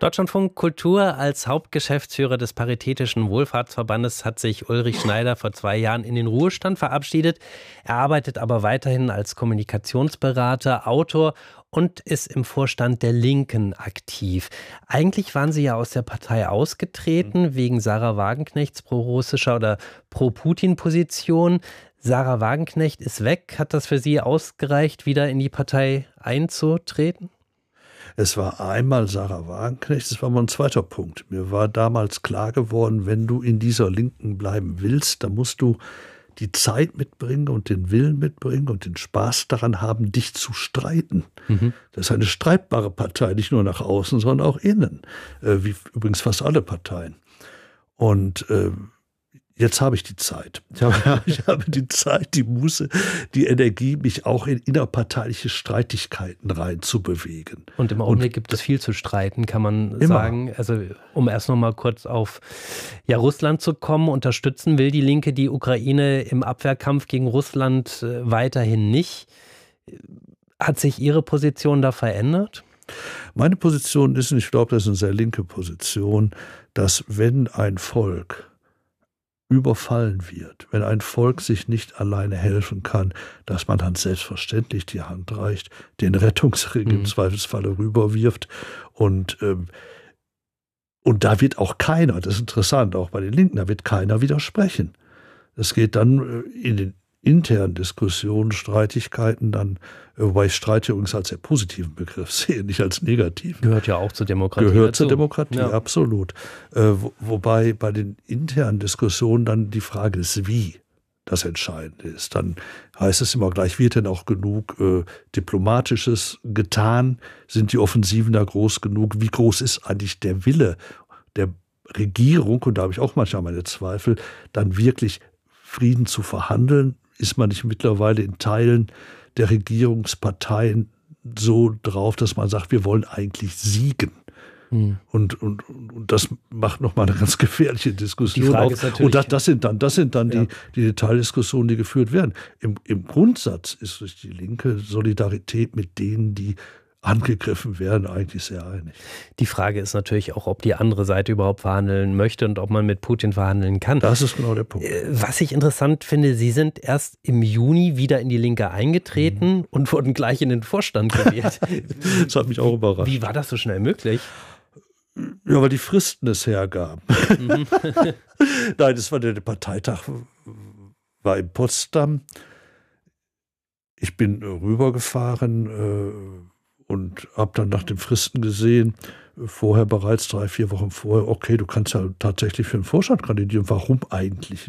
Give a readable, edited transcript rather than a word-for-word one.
Deutschlandfunk Kultur. Als Hauptgeschäftsführer des Paritätischen Wohlfahrtsverbandes hat sich Ulrich Schneider vor 2 Jahren in den Ruhestand verabschiedet. Er arbeitet aber weiterhin als Kommunikationsberater, Autor und ist im Vorstand der Linken aktiv. Eigentlich waren Sie ja aus der Partei ausgetreten wegen Sarah Wagenknechts pro-russischer oder pro-Putin-Position. Sarah Wagenknecht ist weg. Hat das für Sie ausgereicht, wieder in die Partei einzutreten? Es war einmal Sarah Wagenknecht, das war mal ein zweiter Punkt. Mir war damals klar geworden, wenn du in dieser Linken bleiben willst, dann musst du die Zeit mitbringen und den Willen mitbringen und den Spaß daran haben, dich zu streiten. Das ist eine streitbare Partei, nicht nur nach außen, sondern auch innen, wie übrigens fast alle Parteien. Und jetzt habe ich die Zeit. Ich habe die Zeit, die Muße, die Energie, mich auch in innerparteiliche Streitigkeiten reinzubewegen. Und im Augenblick gibt es viel zu streiten, kann man sagen. Also um erst noch mal kurz auf Russland zu kommen, unterstützen will die Linke die Ukraine im Abwehrkampf gegen Russland weiterhin nicht. Hat sich Ihre Position da verändert? Meine Position ist, und ich glaube, das ist eine sehr linke Position, dass wenn ein Volk überfallen wird, wenn ein Volk sich nicht alleine helfen kann, dass man dann selbstverständlich die Hand reicht, den Rettungsring im Zweifelsfalle rüberwirft und da wird auch keiner, das ist interessant, auch bei den Linken, da wird keiner widersprechen. Es geht dann in den internen Diskussionen, Streitigkeiten dann, wobei ich Streit übrigens als sehr positiven Begriff sehe, nicht als negativen. Gehört ja auch zur Demokratie. Gehört zur Demokratie, ja. Absolut. Wobei bei den internen Diskussionen dann die Frage ist, wie das Entscheidende ist. Dann heißt es immer gleich, wird denn auch genug Diplomatisches getan? Sind die Offensiven da groß genug? Wie groß ist eigentlich der Wille der Regierung, und da habe ich auch manchmal meine Zweifel, dann wirklich Frieden zu verhandeln? Ist man nicht mittlerweile in Teilen der Regierungsparteien so drauf, dass man sagt, wir wollen eigentlich siegen? Und das macht nochmal eine ganz gefährliche Diskussion auf. Und das sind dann die Detaildiskussionen, die geführt werden. Im Grundsatz ist sich die linke Solidarität mit denen, die angegriffen werden, eigentlich sehr einig. Die Frage ist natürlich auch, ob die andere Seite überhaupt verhandeln möchte und ob man mit Putin verhandeln kann. Das ist genau der Punkt. Was ich interessant finde, Sie sind erst im Juni wieder in die Linke eingetreten und wurden gleich in den Vorstand gewählt. Das hat mich auch überrascht. Wie war das so schnell möglich? Ja, weil die Fristen es hergaben. Nein, das war der Parteitag, war in Potsdam. Ich bin rübergefahren und habe dann nach den Fristen gesehen, vorher bereits 3-4 Wochen vorher, okay, du kannst ja tatsächlich für den Vorstand kandidieren. Warum eigentlich